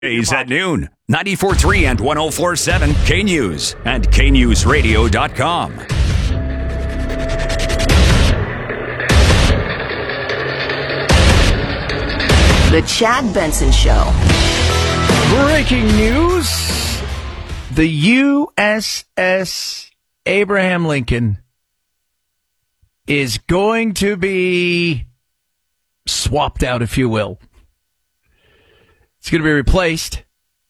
Days at noon, 94.3 and 104.7 K-News and KNewsRadio.com. The Chad Benson Show. Breaking news. The USS Abraham Lincoln is going to be swapped out, if you will. It's going to be replaced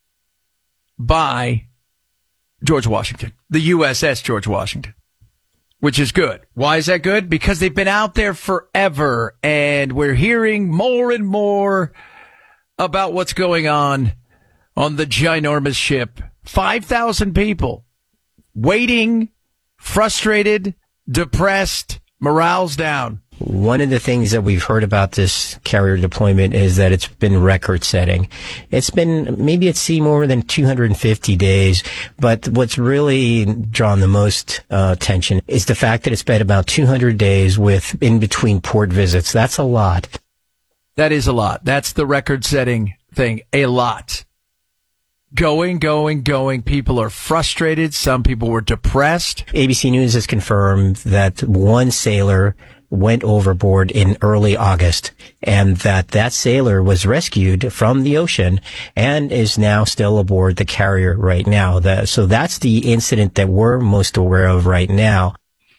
by George Washington, the USS George Washington, which is good. Why is that good? Because they've been out there forever, and we're hearing more and more about what's going on the ginormous ship. 5,000 people waiting, frustrated, depressed, morale's down. One of the things that we've heard about this carrier deployment is that it's been record-setting. It's been maybe at sea more than 250 days, but what's really drawn the most attention is the fact that it's been about 200 days with in between port visits. That's a lot. That is a lot. That's the record-setting thing. A lot. Going. People are frustrated. Some people were depressed. ABC News has confirmed that one sailor went overboard in early August, and that sailor was rescued from the ocean and is now still aboard the carrier right now. So that's the incident that we're most aware of right now.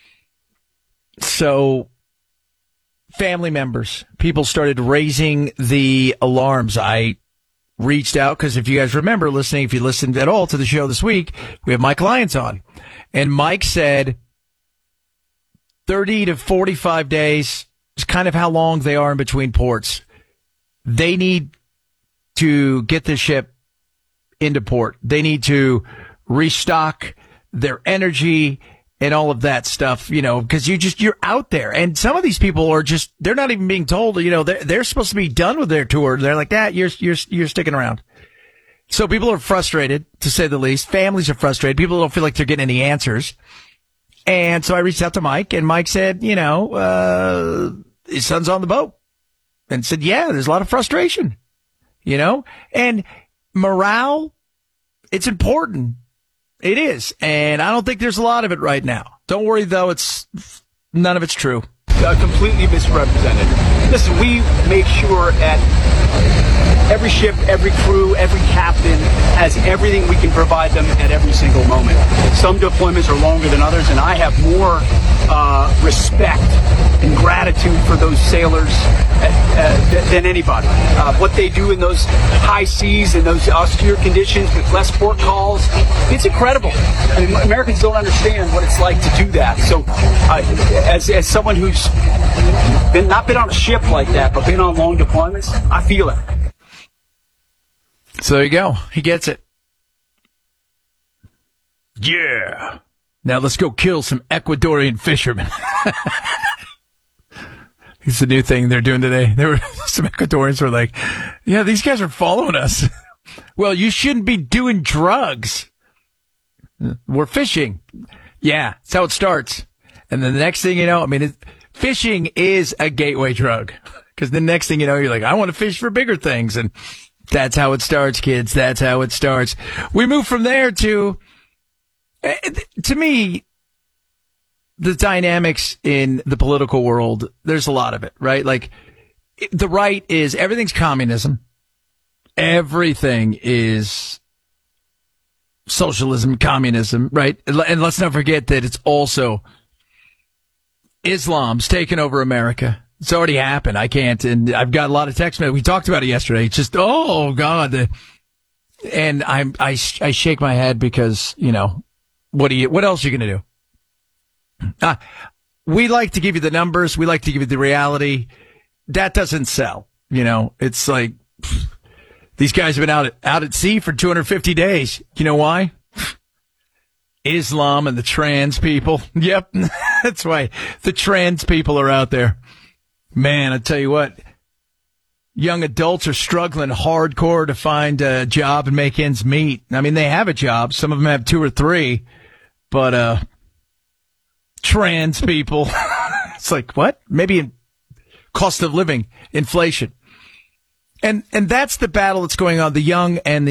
So family members, people started raising the alarms. I reached out because if you guys remember listening, if you listened at all to the show this week, we have Mike Lyons on, and Mike said 30 to 45 days is kind of how long they are in between ports. They need to get the ship into port. They need to restock their energy and all of that stuff, because you're out there. And some of these people are they're not even being told, they're supposed to be done with their tour. They're like, you're sticking around. So people are frustrated, to say the least. Families are frustrated. People don't feel like they're getting any answers. And so I reached out to Mike, and Mike said, his son's on the boat. And said, yeah, there's a lot of frustration, and morale, it's important. It is. And I don't think there's a lot of it right now. Don't worry, though. None of it's true. Completely misrepresented. Listen, we make sure at every ship, every crew, every captain has everything we can provide them at every single moment. Some deployments are longer than others, and I have more respect and gratitude for those sailors than anybody. What they do in those high seas and those austere conditions with less port calls, it's incredible. I mean, Americans don't understand what it's like to do that. So as someone who's not been on a ship like that, but been on long deployments, I feel it. So there you go. He gets it. Yeah. Now let's go kill some Ecuadorian fishermen. It's the new thing they're doing today. There were some Ecuadorians who were like, yeah, these guys are following us. Well, you shouldn't be doing drugs. We're fishing. Yeah, that's how it starts. And then the next thing you know, fishing is a gateway drug. Because the next thing you know, you're like, I want to fish for bigger things. And that's how it starts, kids. That's how it starts. We move from there to me, the dynamics in the political world, there's a lot of it, right? Like, the right is, everything's communism. Everything is socialism, communism, right? And let's not forget that it's also Islam's taken over America. It's already happened. And I've got a lot of text messages. We talked about it yesterday. It's just, oh God. And I shake my head because, what else are you going to do? We like to give you the numbers. We like to give you the reality. That doesn't sell. It's like, these guys have been out at sea for 250 days. You know why? Islam and the trans people. Yep. That's why the trans people are out there. Man, I tell you what, young adults are struggling hardcore to find a job and make ends meet. They have a job. Some of them have 2 or 3, but, trans people, it's like, what? Maybe in cost of living, inflation. And that's the battle that's going on, the young and